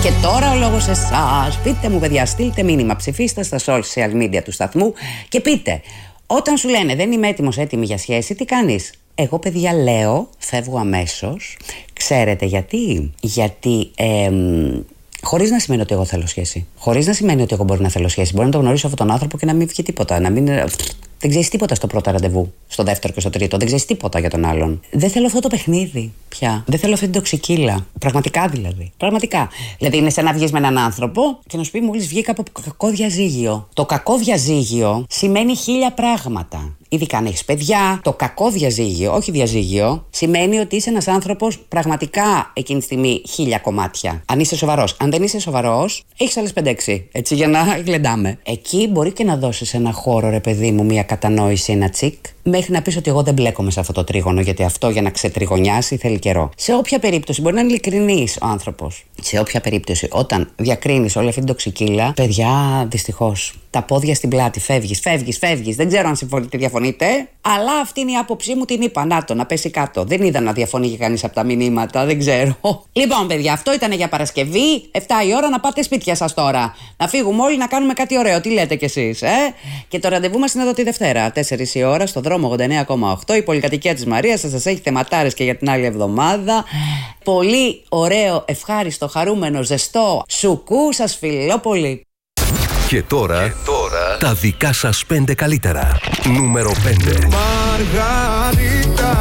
Και τώρα ο λόγος εσάς. Πείτε μου, παιδιά, στείλτε μήνυμα, ψηφίστε στα social media του σταθμού και πείτε, όταν σου λένε δεν είμαι έτοιμη για σχέση, τι κάνεις? Εγώ, παιδιά, λέω, φεύγω αμέσως. Ξέρετε γιατί? Γιατί χωρίς να σημαίνει ότι εγώ θέλω σχέση. Χωρίς να σημαίνει ότι εγώ μπορώ να θέλω σχέση. Μπορώ να το γνωρίσω αυτόν τον άνθρωπο και να μην βγει τίποτα. Δεν ξέρεις τίποτα στο πρώτο ραντεβού, στο δεύτερο και στο τρίτο. Δεν ξέρεις τίποτα για τον άλλον. Δεν θέλω αυτό το παιχνίδι πια. Δεν θέλω αυτή την τοξικίλα. Πραγματικά δηλαδή. Πραγματικά. Δηλαδή είναι σαν να βγεις με έναν άνθρωπο και να σου πει μόλις βγήκα από κακό διαζύγιο. Το κακό διαζύγιο σημαίνει 1000 πράγματα. Ειδικά αν έχεις παιδιά, το κακό διαζύγιο, όχι διαζύγιο, σημαίνει ότι είσαι ένας άνθρωπος πραγματικά εκείνη τη στιγμή 1000 κομμάτια. Αν είσαι σοβαρός. Αν δεν είσαι σοβαρός, έχεις άλλες 5-6. Έτσι για να γλεντάμε. Εκεί μπορεί και να δώσεις ένα χώρο, ρε παιδί μου, μια κατανόηση, ένα τσικ, μέχρι να πεις ότι εγώ δεν μπλέκομαι σε αυτό το τρίγωνο, γιατί αυτό για να ξετριγωνιάσει θέλει καιρό. Σε όποια περίπτωση, μπορεί να είναι ειλικρινής ο άνθρωπος. Σε όποια περίπτωση, όταν διακρίνεις όλη αυτή την τοξικίλα, παιδιά, δυστυχώς, τα πόδια στην πλάτη, φεύγεις. Δεν ξέρω αν συμφωνείτε, διαφωνείτε, αλλά αυτή είναι η άποψή μου, την είπα. Να το, να πέσει κάτω. Δεν είδα να διαφωνεί και κανείς από τα μηνύματα, δεν ξέρω. Λοιπόν, παιδιά, αυτό ήταν για Παρασκευή. 7 η ώρα να πάτε σπίτια σας τώρα. Να φύγουμε όλοι να κάνουμε κάτι ωραίο. Τι λέτε κι εσείς, Και το ραντεβού μας είναι εδώ τη Δευτέρα, 4 η ώρα, στο δρόμο 89,8. Η πολυκατοικία της Μαρίας σας έχει θεματάρες και για την άλλη εβδομάδα. Πολύ ωραίο, ευχάριστο, χαρούμενο, ζεστό σουκού. Σας φιλώ πολύ. Και τώρα, τα δικά σας 5 καλύτερα. Νούμερο 5. Μαργαρίτα,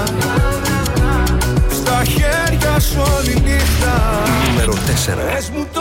στα χέρια σου όλη νύχτα. Νούμερο 4.